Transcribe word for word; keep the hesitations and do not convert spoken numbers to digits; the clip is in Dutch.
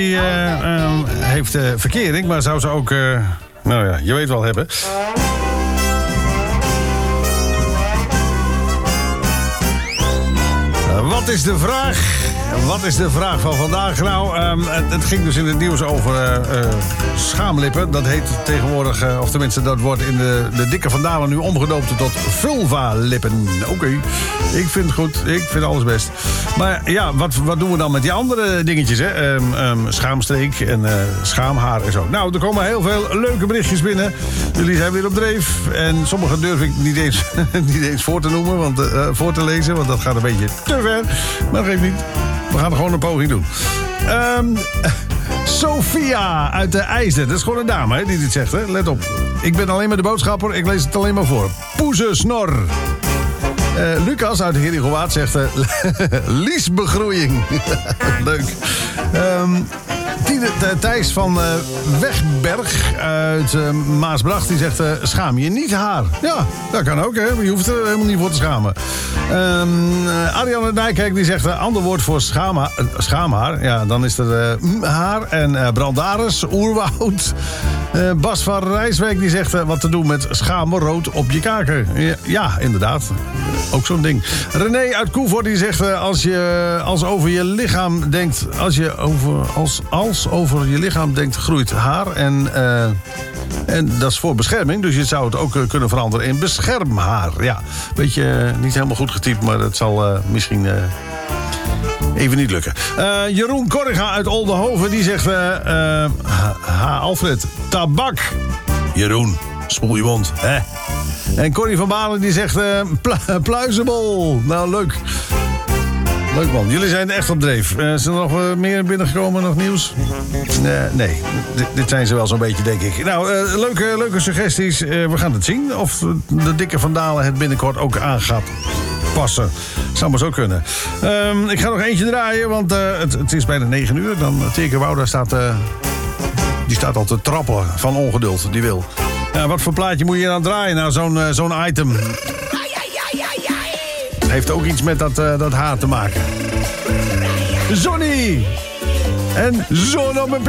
Die uh, uh, heeft uh, verkering, maar zou ze ook, uh, nou ja, je weet wel hebben. Uh, wat is de vraag? Wat is de vraag van vandaag? Nou, um, het, het ging dus in het nieuws over uh, uh, schaamlippen. Dat heet tegenwoordig, uh, of tenminste dat wordt in de, de dikke Van Dalen nu omgedoopt tot vulva-lippen. Oké, okay. Ik vind het goed. Ik vind alles best. Maar ja, wat, wat doen we dan met die andere dingetjes, hè? Um, um, schaamstreek en uh, schaamhaar en zo. Nou, er komen heel veel leuke berichtjes binnen. Jullie zijn weer op dreef. En sommige durf ik niet eens, niet eens voor te noemen, want, uh, voor te lezen, want dat gaat een beetje te ver. Maar dat geeft niet. We gaan gewoon een poging doen. Um, Sophia uit de IJsden. Dat is gewoon een dame, hè, die dit zegt. Hè? Let op. Ik ben alleen maar de boodschapper. Ik lees het alleen maar voor. Poezensnor. Uh, Lucas uit Heerhugowaard zegt... Uh, liesbegroeiing. Leuk. Um, Thijs van uh, Wegberg uit uh, Maasbracht, die zegt... Uh, schaam je niet haar. Ja, dat kan ook, hè. Je hoeft er helemaal niet voor te schamen. Um, uh, Ariane Nijkerk die zegt... een uh, ander woord voor schaamhaar. Uh, schaamhaar. Ja, dan is er uh, haar en uh, brandaris, oerwoud. Uh, Bas van Rijswijk die zegt... Uh, wat te doen met schaamrood op je kaken. Ja, ja, inderdaad. Ook zo'n ding. René uit Koevoort die zegt... Uh, als je als over je lichaam denkt... Als je over... Als, als over je lichaam denkt, groeit haar. En, uh, en dat is voor bescherming. Dus je zou het ook uh, kunnen veranderen in beschermhaar. Ja, beetje uh, niet helemaal goed getypt, maar het zal uh, misschien... Uh, Even niet lukken. Uh, Jeroen Korriga uit Oldenhoven, die zegt... Uh, uh, ha, Alfred, tabak. Jeroen, spoel je mond, hè? En Corrie van Balen, die zegt... Uh, plu- pluizenbol. Nou, leuk. Leuk, man. Jullie zijn echt op dreef. Uh, is er nog uh, meer binnengekomen, nog nieuws? Uh, nee, D- dit zijn ze wel zo'n beetje, denk ik. Nou, uh, leuke, leuke suggesties. Uh, we gaan het zien of de dikke Van Dalen het binnenkort ook aan gaat passen. Zou maar zo kunnen. Um, ik ga nog eentje draaien, want uh, het, het is bijna negen uur. Dan Teke Wouda staat, uh, die staat al te trappelen van ongeduld. Die wil. Uh, wat voor plaatje moet je dan draaien? Nou, zo'n, uh, zo'n item... heeft ook iets met dat, uh, dat haar te maken. Zonny! En zon op mijn